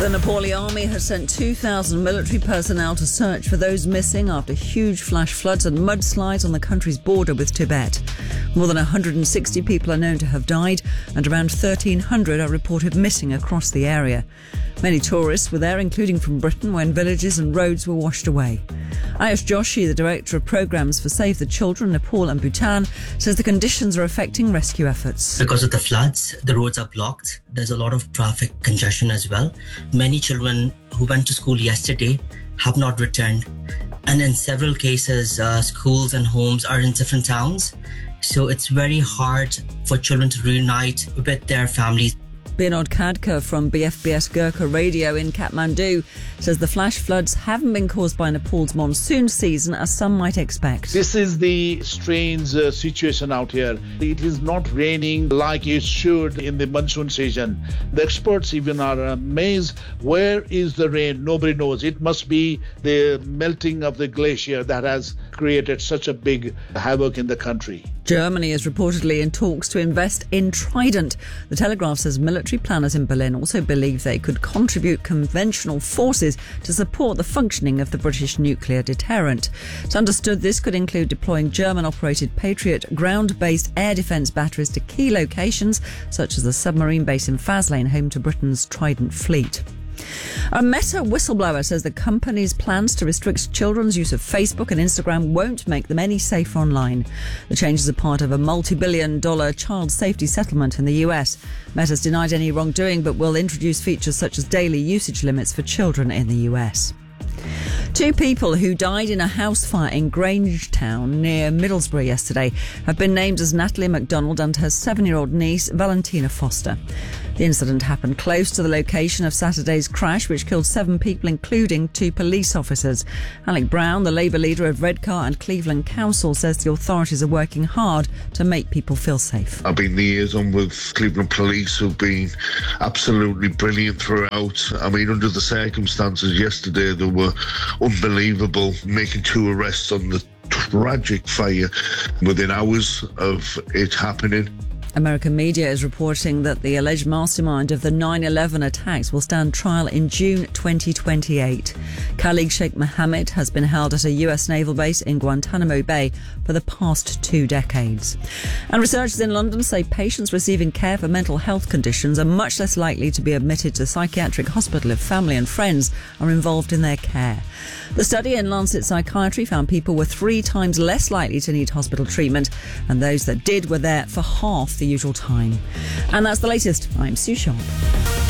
The Nepali army has sent 2,000 military personnel to search for those missing after huge flash floods and mudslides on the country's border with Tibet. More than 160 people are known to have died and around 1,300 are reported missing across the area. Many tourists were there, including from Britain, when villages and roads were washed away. Ayush Joshi, the director of programmes for Save the Children, Nepal and Bhutan, says the conditions are affecting rescue efforts. Because of the floods, the roads are blocked. There's a lot of traffic congestion as well. Many children who went to school yesterday have not returned. And in several cases, schools and homes are in different towns. So it's very hard for children to reunite with their families. Binod Khadka from BFBS Gurkha Radio in Kathmandu says the flash floods haven't been caused by Nepal's monsoon season as some might expect. This is the strange situation out here. It is not raining like it should in the monsoon season. The experts even are amazed. Where is the rain? Nobody knows. It must be the melting of the glacier that has created such a big havoc in the country. Germany is reportedly in talks to invest in Trident. The Telegraph says military planners in Berlin also believe they could contribute conventional forces to support the functioning of the British nuclear deterrent. It's understood this could include deploying German-operated Patriot ground-based air defence batteries to key locations, such as the submarine base in Faslane, home to Britain's Trident fleet. A Meta whistleblower says the company's plans to restrict children's use of Facebook and Instagram won't make them any safer online. The changes are part of a multi-billion-dollar child safety settlement in the US. Meta's denied any wrongdoing but will introduce features such as daily usage limits for children in the US. Two people who died in a house fire in Grangetown near Middlesbrough yesterday have been named as Natalie MacDonald and her 7-year-old niece, Valentina Foster. The incident happened close to the location of Saturday's crash, which killed 7 people, including 2 police officers. Alec Brown, the Labour leader of Redcar and Cleveland Council, says the authorities are working hard to make people feel safe. I've been liaising with Cleveland Police, who've been absolutely brilliant throughout. I mean, under the circumstances yesterday, they were unbelievable, making 2 arrests on the tragic fire within hours of it happening. American media is reporting that the alleged mastermind of the 9/11 attacks will stand trial in June 2028. Khalid Sheikh Mohammed has been held at a US naval base in Guantanamo Bay for the past 2 decades. And researchers in London say patients receiving care for mental health conditions are much less likely to be admitted to psychiatric hospital if family and friends are involved in their care. The study in Lancet Psychiatry found people were 3 times less likely to need hospital treatment, and those that did were there for half the usual time. And that's the latest. I'm Sue Sharp.